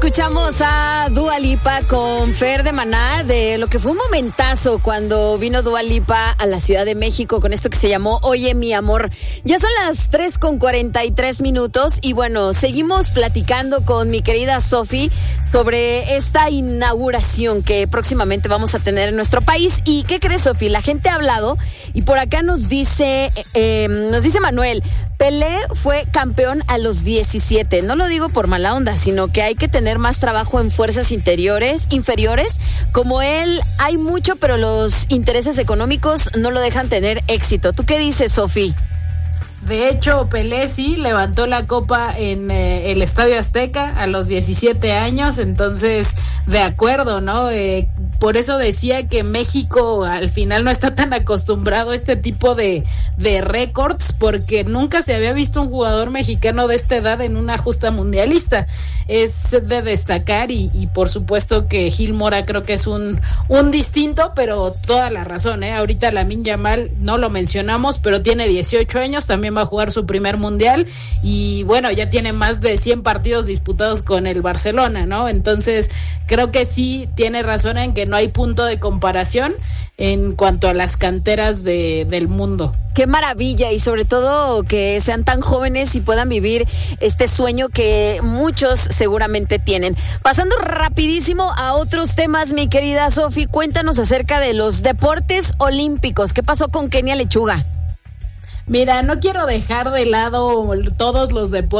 escuchamos a Dua Lipa con Fer de Maná, de lo que fue un momentazo cuando vino Dua Lipa a la Ciudad de México con esto que se llamó Oye mi amor. Ya son las 3:43 y bueno, seguimos platicando con mi querida Sofi sobre esta inauguración que próximamente vamos a tener en nuestro país. ¿Y qué crees, Sofi? La gente ha hablado y por acá nos dice Manuel, Pelé fue campeón a los 17. No lo digo por mala onda, sino que hay que tener más trabajo en fuerzas inferiores. Como él, hay mucho, pero los intereses económicos no lo dejan tener éxito. ¿Tú qué dices, Sofi? De hecho, Pelé sí levantó la copa en el Estadio Azteca a los 17 años, entonces, de acuerdo, ¿no? Por eso decía que México al final no está tan acostumbrado a este tipo de récords, porque nunca se había visto un jugador mexicano de esta edad en una justa mundialista. Es de destacar y por supuesto que Gil Mora creo que es un distinto, pero toda la razón, ¿eh? Ahorita Lamine Yamal no lo mencionamos, pero tiene 18 años, también va a jugar su primer mundial y bueno, ya tiene más de 100 partidos disputados con el Barcelona, ¿no? Entonces creo que sí tiene razón en que no hay punto de comparación en cuanto a las canteras del mundo. Qué maravilla, y sobre todo que sean tan jóvenes y puedan vivir este sueño que muchos seguramente tienen. Pasando rapidísimo a otros temas, mi querida Sofi, cuéntanos acerca de los deportes olímpicos. ¿Qué pasó con Kenia Lechuga? Mira, no quiero dejar de lado todos los deportes